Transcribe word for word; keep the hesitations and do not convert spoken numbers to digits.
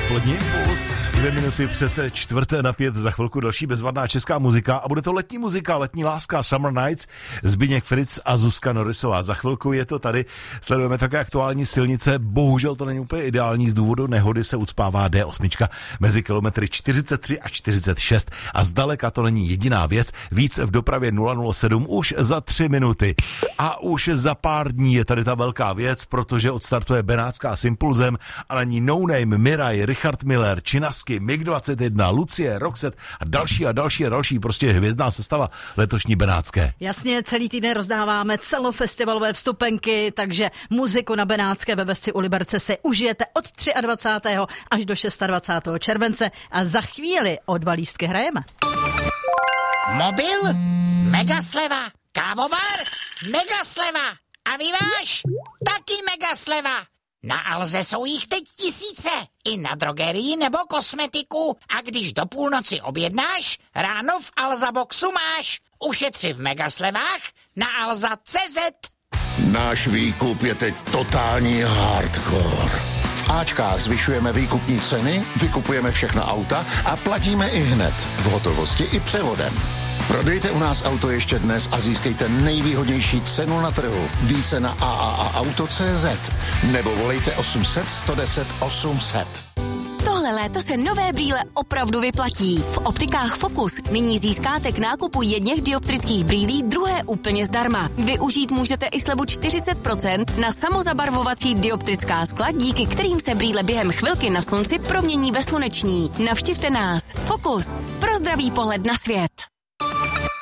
Odpolední impuls, dvě minuty před čtvrté na pět, za chvilku další bezvadná česká muzika a bude to letní muzika, letní láska, Summer Nights, Zbyněk Fritz a Zuzka Norisová. Za chvilku je to tady, sledujeme také aktuální silnice, bohužel to není úplně ideální, z důvodu nehody se ucpává D osm mezi kilometry čtyřicet tři a čtyřicet šest a zdaleka to není jediná věc, víc v dopravě nula nula sedm už za tři minuty. A už za pár dní je tady ta velká věc, protože odstartuje Benátská s Impulzem a na ní No Name, Miraj, Richard Miller, Činasky, mig dvacet jedna, Lucie, Roxette a další a další a další, prostě hvězdná sestava letošní Benátské. Jasně, celý týden rozdáváme celofestivalové vstupenky, takže muziku na Benátské ve Vesci u Liberce si užijete od dvacátého třetího až do dvacátého šestého července a za chvíli o dva lístky hrajeme. Mobil? Mega sleva. Kávovar? Mega sleva. A vyváž? Taky mega sleva. Na Alze jsou jich teď tisíce. I na drogerii nebo kosmetiku. A když do půlnoci objednáš, ráno v Alza Boxu máš. Ušetři v megaslevách na alza tečka cé zet. Náš výkup je teď totální hardcore. V Ačkách zvyšujeme výkupní ceny, vykupujeme všechna auta a platíme i hned. V hotovosti i převodem. Prodejte u nás auto ještě dnes a získejte nejvýhodnější cenu na trhu. Více na a a a auto tečka cé zet nebo volejte osm set, sto deset, osm set. Tohle léto se nové brýle opravdu vyplatí. V optikách Focus nyní získáte k nákupu jedněch dioptrických brýlí druhé úplně zdarma. Využít můžete i slevu čtyřicet procent na samozabarvovací dioptrická skla, díky kterým se brýle během chvilky na slunci promění ve sluneční. Navštivte nás. Focus. Pro zdravý pohled na svět.